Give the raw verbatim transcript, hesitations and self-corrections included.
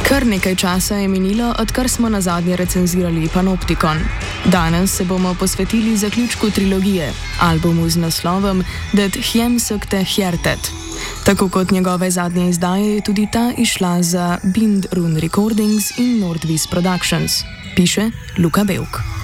Kar nekaj časa je minilo, odkar smo nazadnje recenzirali Panoptikon. Danes se bomo posvetili zaključku trilogije, albumu z naslovom Det hjemsökte hjärtat. Tako kot njegove zadnje izdaje je tudi ta išla za Bind Run Recordings in Nordvis Productions, piše Luka Belk.